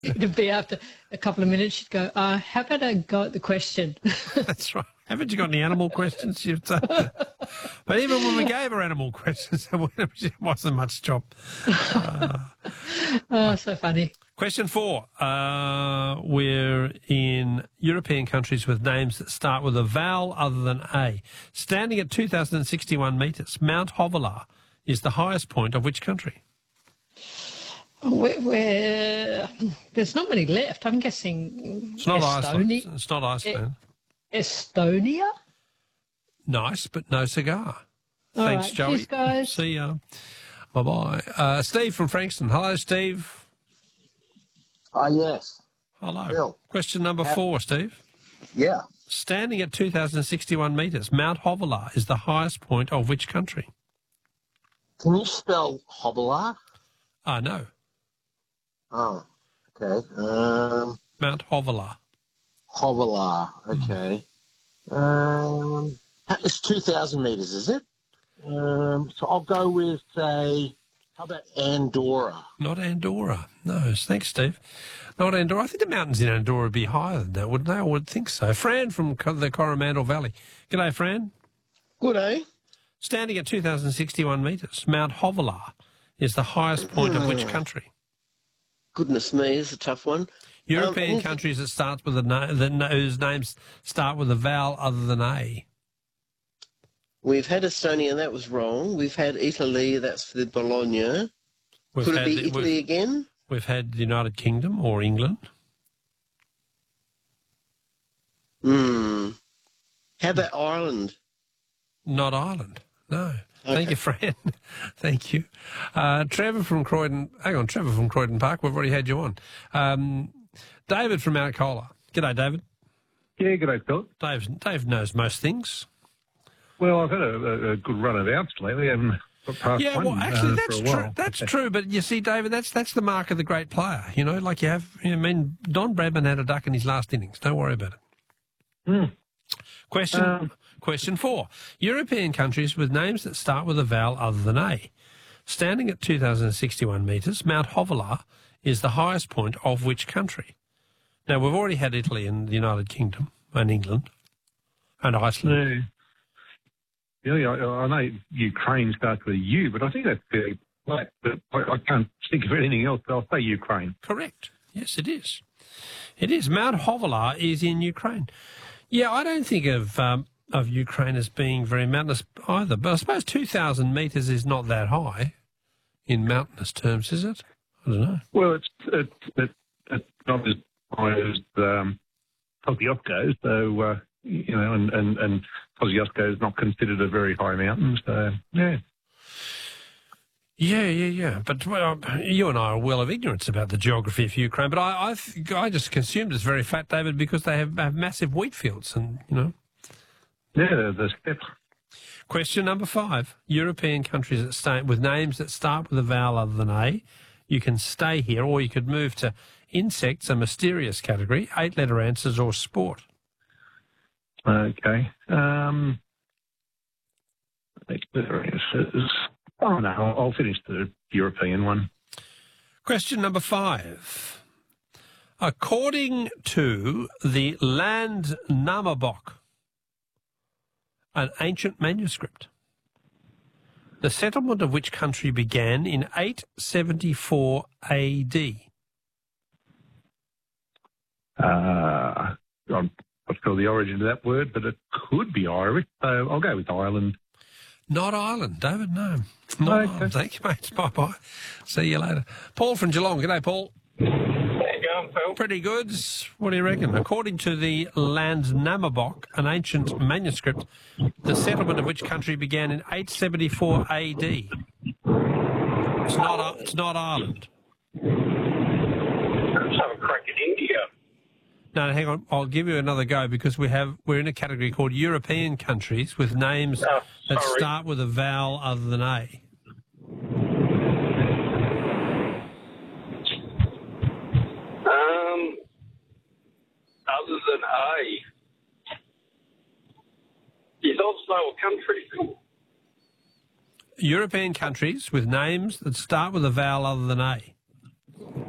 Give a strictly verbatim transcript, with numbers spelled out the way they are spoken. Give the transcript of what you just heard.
It'd be after a couple of minutes, she'd go, uh, how about I go at the question? That's right. Haven't you got any animal questions? You'd say that. But even when we gave her animal questions, it wasn't much job. Uh, oh, so funny. Question four. Uh, we're in European countries with names that start with a vowel other than A. Standing at two thousand sixty-one metres, Mount Hoverlar is the highest point of which country? We're, we're, there's not many left. I'm guessing It's not Estonia. Iceland. It's not Iceland. Estonia? Nice, but no cigar. All Thanks, right. Joey. Cheers, guys. See ya. Bye-bye. Uh, Steve from Frankston. Hello, Steve. Ah, uh, yes. Hello. Bill. Question number Uh, four, Steve. Yeah. Standing at two thousand sixty-one metres, Mount Hoverlar is the highest point of which country? Can you spell Hobbler? Ah, no. Oh, okay. Um, Mount Hoverlar. Hobbler, okay. Mm. Um, it's two thousand metres, is it? Um, so I'll go with, say, how about Andorra? Not Andorra. No, thanks, Steve. Not Andorra. I think the mountains in Andorra would be higher than that, wouldn't they? I would think so. Fran from Co- the Coromandel Valley. G'day, Fran. Good, eh? Standing at two thousand sixty-one metres, Mount Hoverlar is the highest point of which country? Goodness me, it's a tough one. European Um, countries that starts with a na- that, whose names start with a vowel other than A. We've had Estonia, that was wrong. We've had Italy, that's for the Bologna. We've Could it had be the- Italy we've- again? We've had the United Kingdom or England. Hmm. How about Ireland? Not Ireland. No. Okay. Thank you, Fran. Thank you. Uh, Trevor from Croydon. Hang on, Trevor from Croydon Park. We've already had you on. Um, David from Mount Cola. G'day, David. Yeah, good day, Philip. Dave, Dave knows most things. Well, I've had a, a, a good run of outs lately. I haven't got past Yeah, one well, actually, uh, that's for a while. true. That's true. But you see, David, that's that's the mark of the great player. You know, like you have. You know, I mean, Don Bradman had a duck in his last innings. Don't worry about it. Mm. Question Um, Question four. European countries with names that start with a vowel other than A. Standing at two thousand sixty-one metres, Mount Hoverlar is the highest point of which country? Now, we've already had Italy and the United Kingdom and England and Iceland. Yeah, yeah I, I know Ukraine starts with a U, but I think that's fairly late. But I, I can't think of anything else. I'll say Ukraine. Correct. Yes, it is. It is. Mount Hoverlar is in Ukraine. Yeah, I don't think of um, of Ukraine as being very mountainous either, but I suppose two thousand metres is not that high in mountainous terms, is it? I don't know. Well, it's it's, it's, it's not as high as um, Kosciuszko, so uh, you know, and and and Kosciuszko is not considered a very high mountain. So yeah. Yeah, yeah, yeah. But well, you and I are well of ignorance about the geography of Ukraine. But I, I, th- I just consumed it's very fat, David, because they have, have massive wheat fields, and you know. Yeah, the steppe. Question number five: European countries that start with names that start with a vowel other than A. You can stay here, or you could move to insects, a mysterious category, eight-letter answers, or sport. Okay. Um, eight-letter answers. Oh, no, I'll, I'll finish the European one. Question number five. According to the Land Namabok, an ancient manuscript, the settlement of which country began in eight seventy-four A D? Uh, I'm not sure the origin of that word, but it could be Irish, so I'll go with Ireland. Not Ireland, David, no. Not Okay. Ireland. Thank you, mate. Bye-bye. See you later. Paul from Geelong. G'day, Paul. How you going, Phil? Pretty good. What do you reckon? According to the Land Namabok, an ancient manuscript, the settlement of which country began in eight seventy-four A D? It's not, it's not Ireland. Let's have a crack at India. No, no, hang on. I'll give you another go because we have we're in a category called European countries with names Oh, that sorry. start with a vowel other than A. Um, other than A, is Oslo a country, Phil? European countries with names that start with a vowel other than A.